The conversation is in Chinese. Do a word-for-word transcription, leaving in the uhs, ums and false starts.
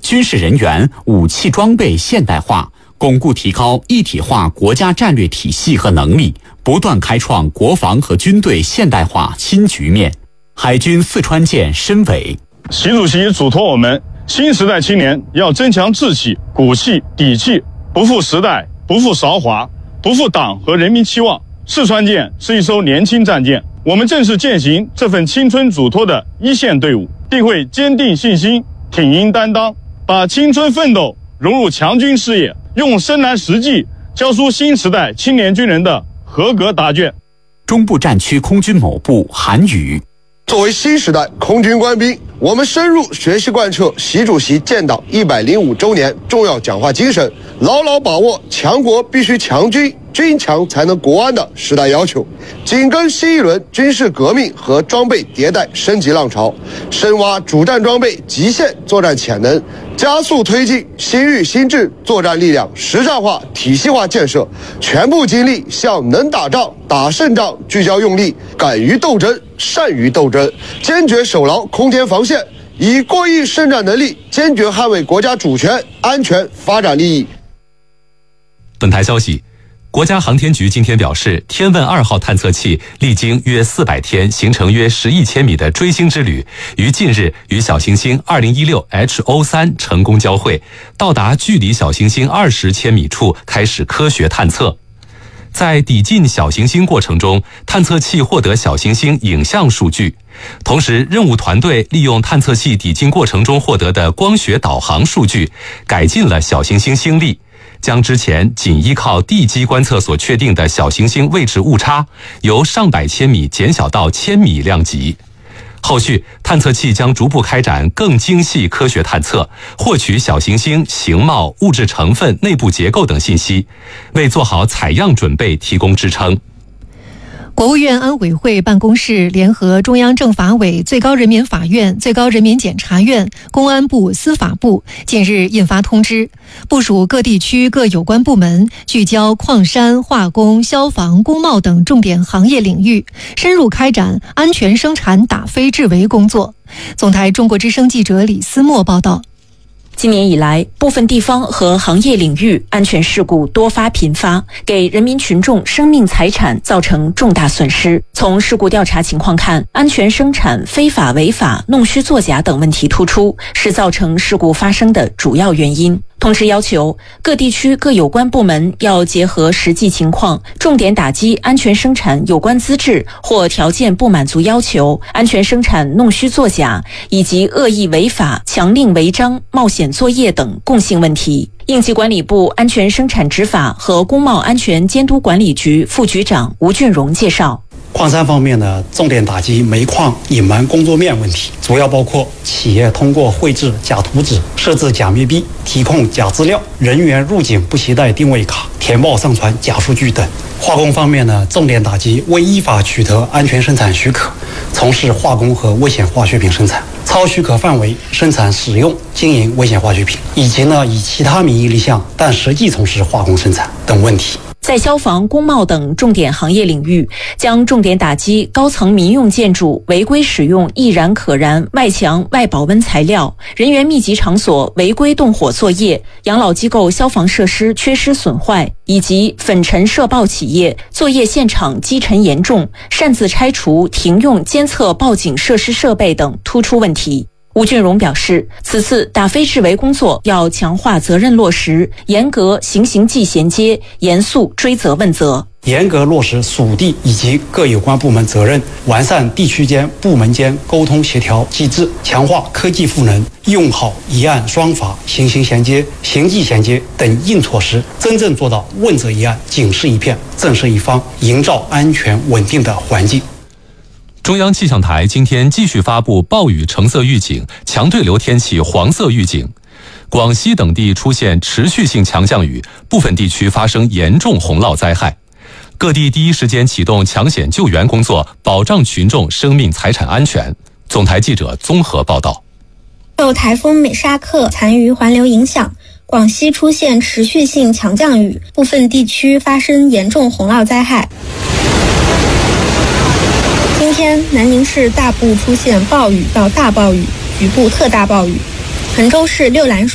军事人员、武器装备现代化，巩固提高一体化国家战略体系和能力，不断开创国防和军队现代化新局面。海军四川舰申伟， 习主席嘱托我们，新时代青年要增强志气、骨气、底气，不负时代，不负韶华，不负党和人民期望。四川舰是一艘年轻战舰，我们正是践行这份青春嘱托的一线队伍，定会坚定信心，挺膺担当，把青春奋斗融入强军事业，用深蓝实际教书新时代青年军人的合格答卷。 中部战区空军某部韩宇， 作为新时代空军官兵，我们深入学习贯彻习主席建党一百零五周年重要讲话精神，牢牢把握强国必须强军，军强才能国安的时代要求，紧跟新一轮军事革命和装备迭代升级浪潮，深挖主战装备极限作战潜能，加速推进新域新制作战力量实战化体系化建设，全部精力向能打仗、打胜仗聚焦用力，敢于斗争、善于斗争，坚决守牢空间防线，以过硬胜战能力坚决捍卫国家主权、安全、发展利益。 本台消息，国家航天局今天表示，天问二号探测器历经约四百天，行程约十亿千米的追星之旅，于近日与小行星二零一六 H O 三 成功交会，到达距离小行星二十千米处，开始科学探测。在抵近小行星过程中，探测器获得小行星影像数据，同时任务团队利用探测器抵近过程中获得的光学导航数据，改进了小行星星力，将之前仅依靠地基观测所确定的小行星位置误差由上百千米减小到千米量级。后续探测器将逐步开展更精细科学探测，获取小行星形貌、物质成分、内部结构等信息，为做好采样准备提供支撑。 国务院安委会办公室联合中央政法委、最高人民法院、最高人民检察院、公安部、司法部近日印发通知，部署各地区各有关部门聚焦矿山、化工、消防、工贸等重点行业领域，深入开展安全生产打非治围工作。总台中国之声记者李思墨报道。 今年以来，部分地方和行业领域安全事故多发频发，给人民群众生命财产造成重大损失。从事故调查情况看，安全生产非法违法、弄虚作假等问题突出，是造成事故发生的主要原因。通知要求，各地区各有关部门要结合实际情况，重点打击安全生产有关资质或条件不满足要求、安全生产弄虚作假以及恶意违法、强令违章、冒险作业等共性问题。应急管理部安全生产执法和工贸安全监督管理局副局长吴俊荣介绍， 矿山方面呢，重点打击煤矿隐瞒工作面问题，主要包括企业通过绘制假图纸、设置假密闭、提供假资料、人员入境不携带定位卡、填报上传假数据等。化工方面呢，重点打击未依法取得安全生产许可，从事化工和危险化学品生产，超许可范围生产、使用、经营危险化学品，以及呢以其他名义立项但实际从事化工生产等问题。 在消防、工贸等重点行业领域，将重点打击高层民用建筑违规使用易燃可燃外墙外保温材料，人员密集场所违规动火作业，养老机构消防设施缺失损坏，以及粉尘涉爆企业作业现场积尘严重，擅自拆除停用监测报警设施设备等突出问题。吴俊荣表示，此次打非治围工作要强化责任落实，严格刑刑纪衔接，严肃追责问责， 严格落实属地以及各有关部门责任，完善地区间、部门间沟通协调机制，强化科技赋能，用好一案双罚、刑刑衔接、刑纪衔接等硬措施，真正做到问责一案、警示一片、震慑一方，营造安全稳定的环境。 中央气象台今天继续发布暴雨橙色预警、强对流天气黄色预警，广西等地出现持续性强降雨，部分地区发生严重洪涝灾害。各地第一时间启动抢险救援工作，保障群众生命财产安全。总台记者综合报道。 受台风美沙克残余环流影响，广西出现持续性强降雨，部分地区发生严重洪涝灾害。今天，南宁市大部出现暴雨到大暴雨，局部特大暴雨；衡州市六兰